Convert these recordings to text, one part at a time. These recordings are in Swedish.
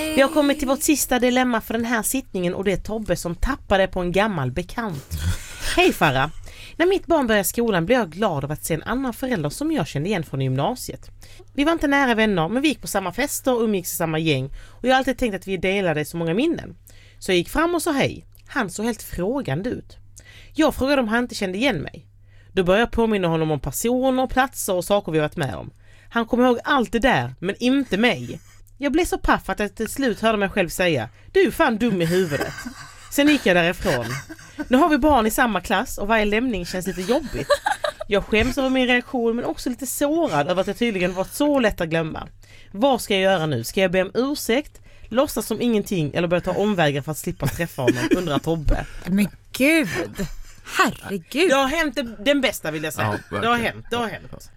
Vi har kommit till vårt sista dilemma för den här sittningen och det är Tobbe som tappade på en gammal bekant. Hej Farah. När mitt barn började skolan blev jag glad av att se en annan förälder som jag kände igen från gymnasiet. Vi var inte nära vänner men vi gick på samma fester och umgicks i samma gäng och jag har alltid tänkt att vi delade så många minnen. Så jag gick fram och sa hej. Han såg helt frågande ut. Jag frågade om han inte kände igen mig. Då började jag påminna honom om personer, platser och saker vi varit med om. Han kom ihåg allt det där, men inte mig. Jag blev så paff att jag till slut hörde mig själv säga: du är fan dum i huvudet. Sen gick jag därifrån. Nu har vi barn i samma klass och varje lämning känns lite jobbigt. Jag skäms över min reaktion men också lite sårad över att jag tydligen varit så lätt att glömma. Vad ska jag göra nu? Ska jag be om ursäkt, låtsas som ingenting eller börja ta omvägar för att slippa träffa honom, undrar Tobbe. Men gud, herregud. Det har hänt den bästa vill jag säga. Ja, det har hänt.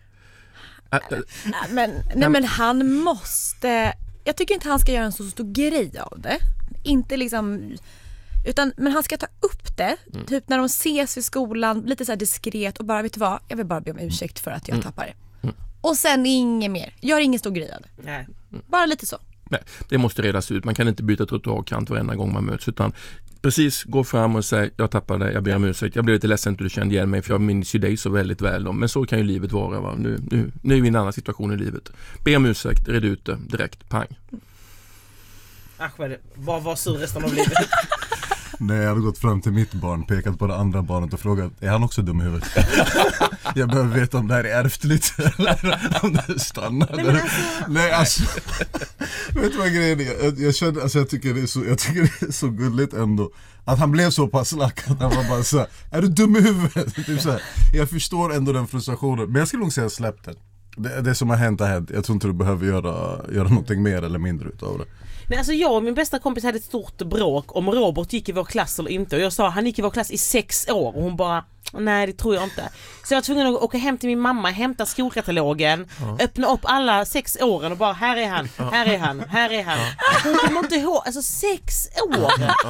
Men han måste... Jag tycker inte han ska göra en så stor grej av det. Inte liksom... men han ska ta upp det typ när de ses i skolan lite så här diskret och bara, vet du vad, jag vill bara be om ursäkt för att jag tappar det. Och sen inget mer. Gör ingen stor grej av det. Nej. Bara lite så. Nej, det måste redas ut. Man kan inte byta trottoarkant varenda gång man möts utan precis gå fram och säga jag tappade, jag ber om ursäkt. Jag blev lite ledsen att du kände igen mig för jag minns ju dig så väldigt väl. Men så kan ju livet vara. Va? Nu är vi i en annan situation i livet. Be om ursäkt, red ut det direkt, pang. Vad var sur resten av livet? Nej, jag hade gått fram till mitt barn, pekat på det andra barnet och frågat, är han också dum i huvudet? Jag behöver veta om det här är ärftligt eller om det stannar. Nej, alltså vet du vad grejen är? Jag känner, alltså jag tycker det är så gulligt ändå att han blev så pass lack att han var bara så här, är du dum i huvudet? Typ så här. Jag förstår ändå den frustrationen, men jag skulle nog säga släpp det som har hänt. Jag tror inte du behöver göra någonting mer eller mindre utav det. Nej, alltså jag och min bästa kompis hade ett stort bråk om Robert gick i vår klass eller inte. Och jag sa han gick i vår klass i 6 år. Och hon bara, nej det tror jag inte. Så jag var tvungen att åka hem till min mamma, hämta skolkatalogen, öppna upp alla 6 åren och bara, här är han. Hon kommer inte ihåg, alltså 6 år.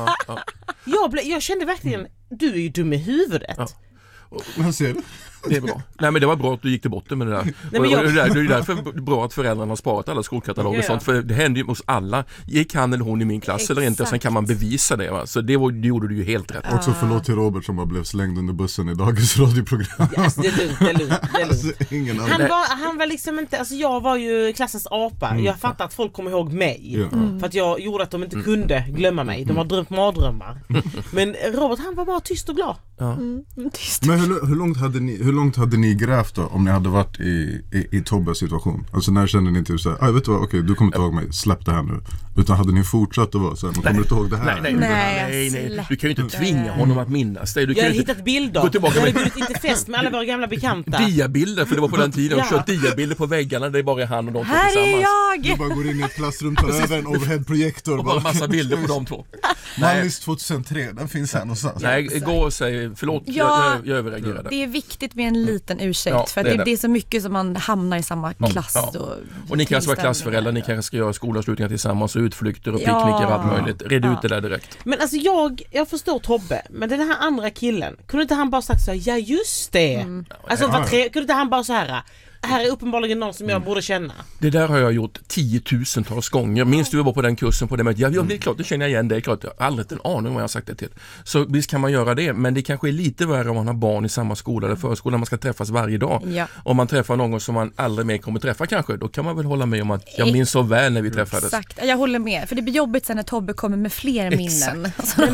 Jag kände verkligen, du är ju dum i huvudet. Vad ser du? Det är bra. Nej, men det var bra att du gick till botten med det där. Det är därför bra att föräldrarna har sparat alla skolkataloger och sånt. För det hände ju hos alla. Gick han eller hon i min klass eller inte, sen kan man bevisa det. Va? Så det gjorde du ju helt rätt. Också förlåt till Robert som bara blev slängd under bussen i dagens radioprogram. Yes, det är lugnt. Alltså, han var liksom inte, alltså jag var ju klassens apa. Jag fattar att folk kommer ihåg mig. För att jag gjorde att de inte kunde glömma mig. De har drömt mardrömmar. Men Robert, han var bara tyst och glad. Men hur långt hade ni grävt då om ni hade varit i Tobbes situation? Alltså när kände ni typ såhär, vet du vad, okej, du kommer inte ihåg mig, släpp det här nu. Utan hade ni fortsatt att vara såhär, man kommer inte ihåg det här? Nej. Du kan ju inte tvinga honom att minnas det. Jag har hittat bilder. Jag hade bjudit inte fest med alla våra gamla bekanta. Diabilder, för det var på den tiden. Och kört diabilder på väggarna, det är bara han och de två tillsammans. Här är jag! Du bara går in i ett klassrum, tar över en overhead-projektor. Och bara en massa bilder på de två. Mallis 2003, den finns här någonstans. Nej, gå och säg, förlåt, jag överreagerade. Det är viktigt med en liten ursäkt, för att det är så mycket som man hamnar i samma klass. Och ni kanske var klassföräldrar, ni kanske ska göra skolavslutningar tillsammans och utflykter och picknickar och allt möjligt. Red ut det där direkt. Men alltså jag förstår Tobbe, men den här andra killen, kunde inte han bara sagt så här, ja just det. Alltså kunde inte han bara så här är uppenbarligen någon som jag borde känna. Det där har jag gjort 10 000-tals gånger. Minns du var på den kursen på det med? Ja, det är klart, det känner jag igen. Det är klart, jag har aldrig en aning om vad jag har sagt det till. Så visst kan man göra det, men det kanske är lite värre om man har barn i samma skola eller förskola. Man ska träffas varje dag. Ja. Om man träffar någon som man aldrig mer kommer träffa kanske, då kan man väl hålla med om att jag minns så väl när vi träffades. Exakt, jag håller med. För det blir jobbigt sen när Tobbe kommer med fler minnen.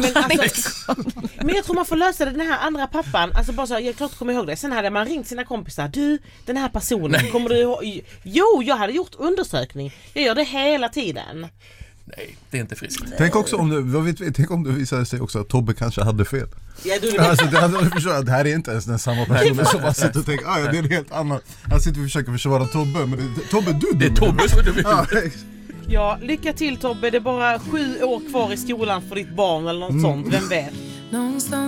Men jag tror man får lösa det. Den här andra pappan, alltså bara så, jag klart kommer ihåg det. Sen hade man ringt sina kompisar. Du, den här personen, kommer du ihåg? Jo, jag hade gjort undersökning. Jag gör det hela tiden. Nej, det är inte friskt. Tänk också om det visade sig också att Tobbe kanske hade fel. Ja, alltså, det här är inte ens den samma person som bara sitter och tänker, det är en helt annan. Han sitter och försöker försvara Tobbe, men Tobbe, det är Tobbe som du Ja, lycka till Tobbe. Det är bara 7 år kvar i skolan för ditt barn eller något sånt, vem vet.